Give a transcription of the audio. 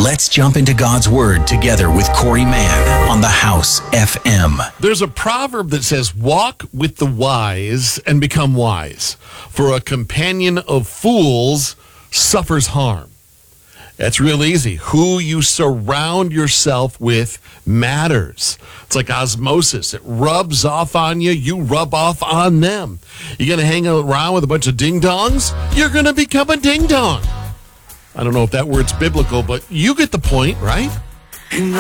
Let's jump into God's Word together with Corey Mann on the House FM. There's a proverb that says, walk with the wise and become wise, for a companion of fools suffers harm. That's real easy. Who you surround yourself with matters. It's like osmosis. It rubs off on you. You rub off on them. You're going to hang around with a bunch of ding-dongs? You're going to become a ding-dong. I don't know if that word's biblical, but you get the point, right?